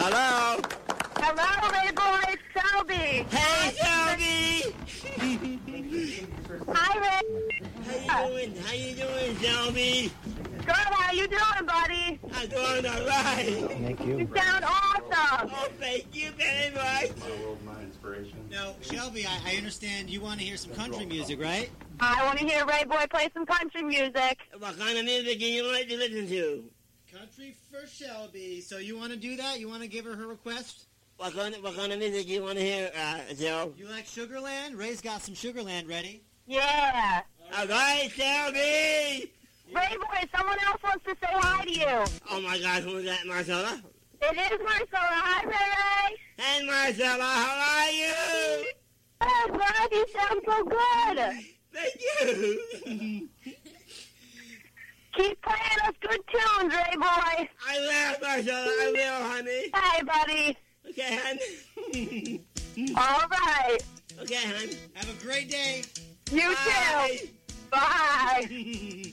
Hello? Hello, Ray Boy, it's Shelby. Hey, Shelby! Hi, Ray. How you doing, Shelby? Good, how you doing, buddy? I'm doing all right. Thank You you. sound awesome. Oh, thank you very much. No, Shelby, I understand you want to hear some country music, right? I want to hear Ray Boy play some country music. What kind of music do you like to listen to? Country for Shelby. So you want to do that? You want to give her her request? What kind of music do you want to hear, Joe? You like Sugarland? Ray's got some Sugarland ready. Yeah. All right, Shelby! Ray Boy, someone else wants to say hi to you. Oh, my God, who's that, Marcella? It is Marcella. Hi, Ray. Hey, Marcella, how are you? Oh, bud, you sound so good. Thank you. Keep playing us good tunes, Ray Boy. I will, Marcella, I will, honey. Hey, buddy. Okay, hon? All right. Okay, hon? Have a great day. You Bye. too. Bye.